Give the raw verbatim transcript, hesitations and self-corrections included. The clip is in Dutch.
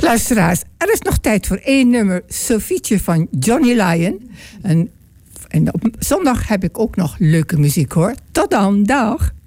Luisteraars, er is nog tijd voor één nummer. Sofietje van Johnny Lyon. En, en op zondag heb ik ook nog leuke muziek hoor. Tot dan, dag.